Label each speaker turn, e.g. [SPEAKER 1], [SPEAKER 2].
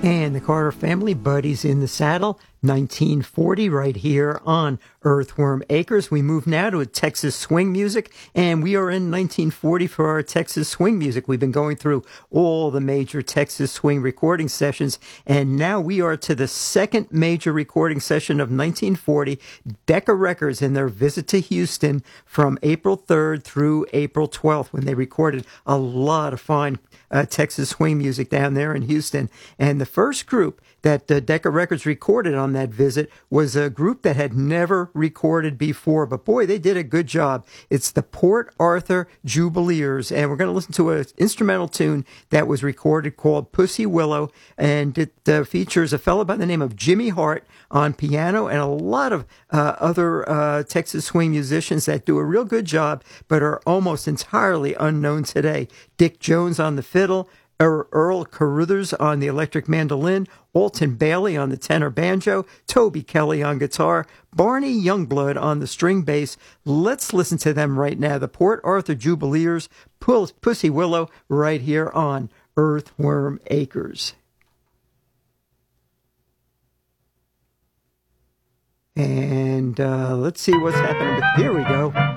[SPEAKER 1] And the Carter Family, Buddies in the Saddle, 1940, right here on Earthworm Acres. We move now to Texas swing music, and we are in 1940 for our Texas swing music. We've been going through all the major Texas swing recording sessions, and now we are to the second major recording session of 1940, Decca Records and their visit to Houston from April 3rd through April 12th, when they recorded a lot of fine Texas swing music down there in Houston. And the first group that Decca Records recorded on that visit was a group that had never recorded before, but boy, they did a good job. It's the Port Arthur Jubileers, and we're going to listen to an instrumental tune that was recorded called Pussy Willow, and it features a fellow by the name of Jimmy Hart on piano and a lot of other Texas swing musicians that do a real good job, but are almost entirely unknown today. Dick Jones on the fiddle, Earl Carruthers on the electric mandolin, Alton Bailey on the tenor banjo, Toby Kelly on guitar, Barney Youngblood on the string bass. Let's listen to them right now. The Port Arthur Jubileers, Pussy Willow, right here on Earthworm Acres. And let's see what's happening. Here we go.